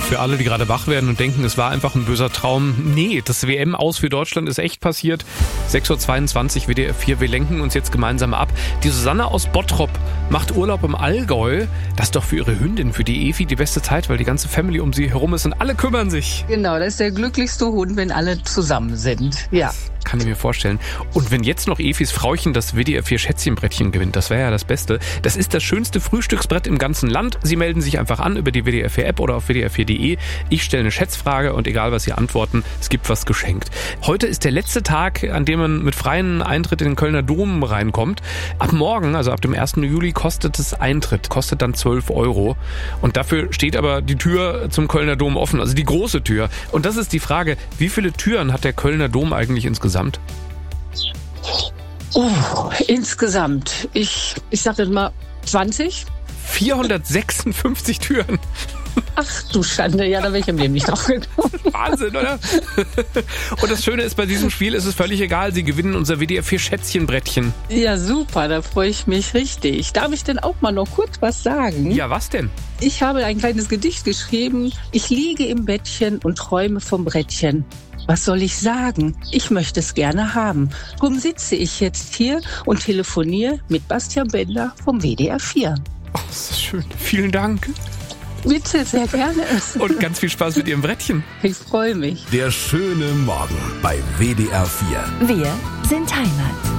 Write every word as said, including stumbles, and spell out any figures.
Für alle, die gerade wach werden und denken, es war einfach ein böser Traum. Nee, das W M-Aus für Deutschland ist echt passiert. sechs Uhr zweiundzwanzig W D R vier, wir lenken uns jetzt gemeinsam ab. Die Susanne aus Bottrop macht Urlaub im Allgäu. Das ist doch für ihre Hündin, für die Evi, die beste Zeit, weil die ganze Family um sie herum ist und alle kümmern sich. Genau, das ist der glücklichste Hund, wenn alle zusammen sind. Ja. Kann ich mir vorstellen. Und wenn jetzt noch Evis Frauchen das W D R vier Schätzchenbrettchen gewinnt, das wäre ja das Beste. Das ist das schönste Frühstücksbrett im ganzen Land. Sie melden sich einfach an über die W D R vier App oder auf W D R vier Punkt de. Ich stelle eine Schätzfrage und egal, was Sie antworten, es gibt was geschenkt. Heute ist der letzte Tag, an dem man mit freiem Eintritt in den Kölner Dom reinkommt. Ab morgen, also ab dem ersten Juli, kostet es Eintritt, kostet dann zwölf Euro. Und dafür steht aber die Tür zum Kölner Dom offen, also die große Tür. Und das ist die Frage, wie viele Türen hat der Kölner Dom eigentlich insgesamt? Oh, insgesamt, ich, ich sage jetzt mal zwanzig. vierhundertsechsundfünfzig Türen. Ach du Schande, ja, da wäre ich im Leben nicht drauf gekommen. Wahnsinn, oder? Und das Schöne ist, bei diesem Spiel ist es völlig egal, Sie gewinnen unser W D R vier Schätzchenbrettchen. Ja, super, da freue ich mich richtig. Darf ich denn auch mal noch kurz was sagen? Ja, was denn? Ich habe ein kleines Gedicht geschrieben. Ich liege im Bettchen und träume vom Brettchen. Was soll ich sagen? Ich möchte es gerne haben. Drum sitze ich jetzt hier und telefoniere mit Bastian Bender vom W D R vier. Oh, das ist schön. Vielen Dank. Bitte, sehr gerne. Und ganz viel Spaß mit Ihrem Brettchen. Ich freue mich. Der schöne Morgen bei W D R vier. Wir sind Heimat.